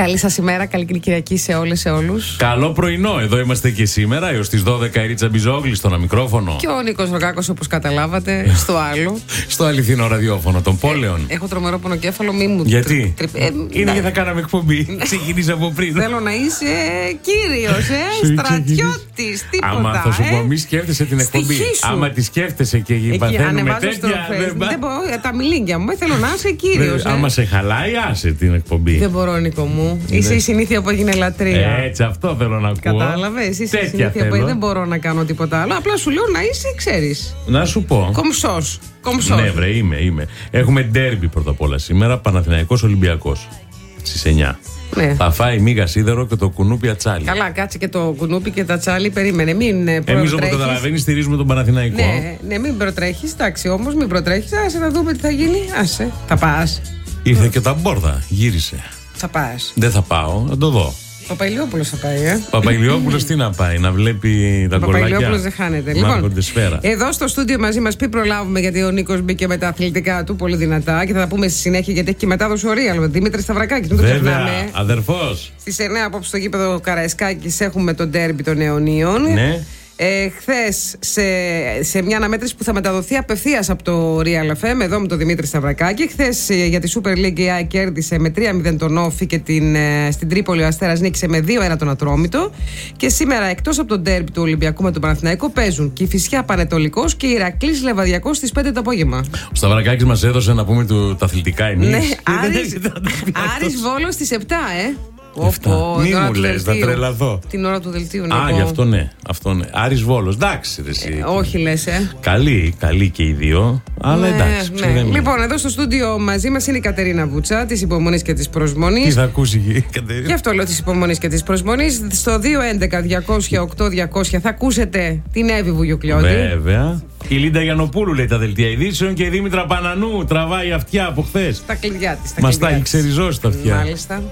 Καλή σας ημέρα, καλή Κυριακή σε όλες, σε όλους. Καλό πρωινό, εδώ είμαστε και σήμερα έως τις 12 η Ρίτσα Μπιζόγλη στο μικρόφωνο. Και ο Νίκος Ρογάκος, όπως καταλάβατε, στο άλλο. Στο αληθινό ραδιόφωνο των πόλεων. Έχω τρομερό πονοκέφαλο, μη μου. Γιατί? Είναι και θα κάναμε εκπομπή. Ξεκινήσα από πριν. Θέλω να είσαι κύριος, στρατιώτης, τίποτα. Άμα θα σου πω, μη σκέφτεσαι την εκπομπή. Άμα τη σκέφτεσαι και παθαίνουμε τέτοια. Δεν μπορώ, τα μιλίγκια μου, θέλω να είσαι κύριος. Άμα σε χαλάει, άσε την εκπομπή. Δεν μπορώ, Νίκο μου. Είσαι η συνήθεια που έγινε λατρεία. Έτσι, αυτό θέλω να ακούω. Κατάλαβες, είσαι η συνήθεια που δεν μπορώ να κάνω τίποτα άλλο. Απλά σου λέω να είσαι, ξέρεις. Να σου πω. Κομψός. Ναι, βρε, είμαι. Έχουμε ντέρμπι πρώτα απ' όλα σήμερα. Παναθηναϊκός Ολυμπιακός. Στις 9. Ναι. Θα φάει μίγα σίδερο και το κουνούπι ατσάλι. Καλά, κάτσε και το κουνούπι και τα τσάλι. Περίμενε, μην προτρέχεις. Εμείς όπως καταλαβαίνεις στηρίζουμε τον Παναθηναϊκό. Ναι, μην προτρέχεις. Εντάξει, όμως μην προτρέχεις. Άσε να δούμε τι θα γίνει. Άσε. Θα πας. Ήρθε και τα μπόρδα, γύρισε. Θα πας. Δεν θα πάω, να το δω. Παπαϊλιόπουλος θα πάει, Παπαϊλιόπουλος τι να πάει, να βλέπει τα κολλάκια. Παπαϊλιόπουλος δεν χάνεται. Λοιπόν, εδώ στο στούντιο μαζί μας, πριν προλάβουμε, γιατί ο Νίκος μπήκε με τα αθλητικά του πολύ δυνατά και θα τα πούμε στη συνέχεια, γιατί έχει και μετάδοση ωραία. Ο Δημήτρης Σταυρακάκης, μην το ξεχνάμε. Αδερφός. Στις 9 απόψε στο γήπεδο Καραϊσκάκης έχουμε τον ντέρμπι των Αιωνίων. Ναι. Χθες σε μια αναμέτρηση που θα μεταδοθεί απευθείας από το Real FM, εδώ με τον Δημήτρη Σταυρακάκη. Χθες για τη Super League η ΑΕΚ κέρδισε με 3-0 τον Όφη και στην Τρίπολη ο Αστέρας νίκησε με 2-1 τον Ατρόμητο. Και σήμερα, εκτός από τον ντέρμπι του Ολυμπιακού με τον Παναθηναϊκό, παίζουν Κηφισιά Πανετολικός και Ηρακλής Λεβαδιακός στις 5 το απόγευμα. Ο Σταυρακάκης μας έδωσε να πούμε τα αθλητικά εμείς. Ναι, Άρης Βόλος στις 7, Μη μου λες, θα τρελαθώ. Την ώρα του δελτίου. Γι' αυτό ναι. Άρης Βόλος, εντάξει. Όχι λες, Καλή και οι δύο. Αλλά εντάξει. Ναι. Λοιπόν, εδώ στο στούντιο μαζί μας είναι η Κατερίνα Βούτσα, της υπομονής και της προσμονής. Τι θα ακούσει η Κατερίνα? Γι' αυτό λέω της υπομονής και της προσμονής. Στο 211-200-8200 θα ακούσετε την Εύη Βουγιουκλιώτη. Βέβαια. Η Λίντα Γιαννοπούλου λέει τα δελτία ειδήσεων και η Δήμητρα Πανανού τραβάει αυτιά από χθες. Τα κλειδιά της. Μας τα έχει ξεριζώσει τα αυτιά. Μάλιστα.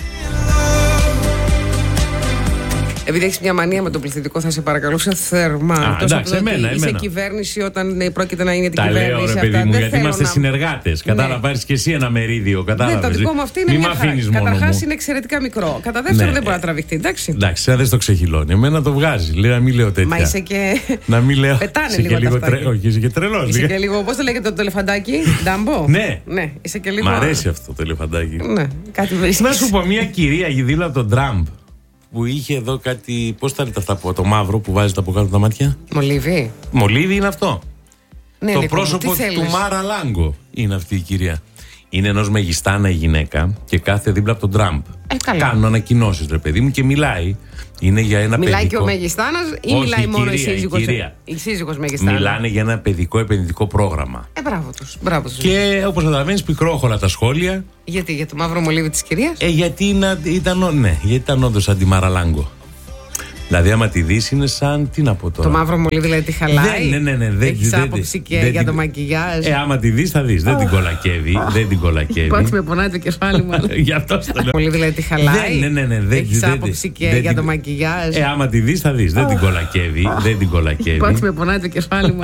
Επειδή έχεις μια μανία με τον πληθυντικό, θα σε παρακαλούσα θερμά. Εντάξει, εμένα. Είσαι κυβέρνηση όταν πρόκειται να είναι την κυβέρνηση. Τα λέω, ρε παιδί μου, γιατί είμαστε συνεργάτες. Κατάλαβα, πάρεις και εσύ ένα μερίδιο. Κατάλαβες. Ναι, το δικό μου αυτό είναι μια χαρά. Καταρχάς είναι εξαιρετικά μικρό. Κατά δεύτερον, δεν μπορεί να τραβηχτεί. Εντάξει, αν δεν το ξεχυλώνει. Εμένα το βγάζει. Λέει να μην λέω τέτοια. Μα είσαι και. Να μην λέω. Πετάνε λίγο. Όχι, είσαι και τρελός. Είσαι και λίγο. Πώς το λέγεται το ελεφαντάκι, Ντάμπο. Ναι, είσαι και λίγο. Μ' αρέσει αυτό το ελεφαντάκι. Ναι, κάτι βρίσκει. Να σου πω, μια κυρία γιδίλα από τον Τραμπ που είχε εδώ κάτι. Πώς τα λέτε αυτά το μαύρο που βάζετε από κάτω τα μάτια? Μολύβι. Μολύβι είναι αυτό. Ναι, το πρόσωπο του Μάρα Λάγκο είναι αυτή η κυρία. Είναι ενός μεγιστάνα η γυναίκα και κάθε δίπλα από τον Τραμπ. Κάνουν ανακοινώσεις, ρε παιδί μου, και μιλάει. Είναι για ένα μιλάει παιδικό... και ο μεγιστάνας ή μιλάει μόνο η σύζυγος μεγιστάνα? Μιλάνε για ένα παιδικό επενδυτικό πρόγραμμα. Μπράβο τους. Και όπως καταλαβαίνεις, πικρόχωρα τα σχόλια. Γιατί, για το μαύρο μολύβι της κυρίας? Γιατί ήταν όντως αντιμαραλάγκο. Δηλαδή, άμα τη δεις, είναι σαν. Τι να πω τώρα. Το μαύρο μολύβι δηλαδή τη χαλάει. Ναι. Έχεις άποψη και για το μακιγιάζ? Άμα τη δεις, θα δεις. Δεν την κολακεύει. Πώς με πονάει το κεφάλι μου. Γι' αυτό στο λέω. Μολύβι δηλαδή τη χαλάει. Ναι. Έχεις άποψη και για το μακιγιάζ? Άμα τη δεις, θα δεις. Δεν την κολακεύει. Πώς με πονάει το κεφάλι μου.